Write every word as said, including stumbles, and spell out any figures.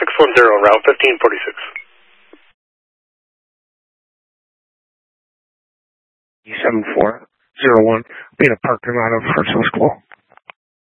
six one zero, route fifteen forty-six. seven four zero one, be in a parking lot of Hartsville School.